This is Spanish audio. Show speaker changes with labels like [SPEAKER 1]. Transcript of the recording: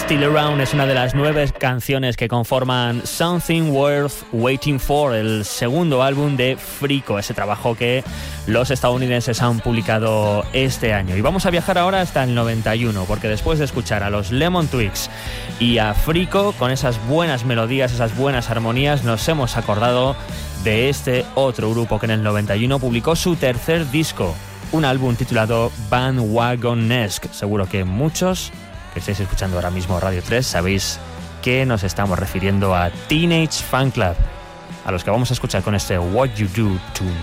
[SPEAKER 1] Still Around es una de las 9 canciones que conforman Something Worth Waiting For, el segundo álbum de Frico, ese trabajo que los estadounidenses han publicado este año. Y vamos a viajar ahora hasta el 91, porque después de escuchar a los Lemon Twigs y a Frico con esas buenas melodías, esas buenas armonías, nos hemos acordado de este otro grupo que en el 91 publicó su tercer disco, un álbum titulado Bandwagonesque. Seguro que muchos que estáis escuchando ahora mismo Radio 3 sabéis que nos estamos refiriendo a Teenage Fanclub, a los que vamos a escuchar con este What You Do To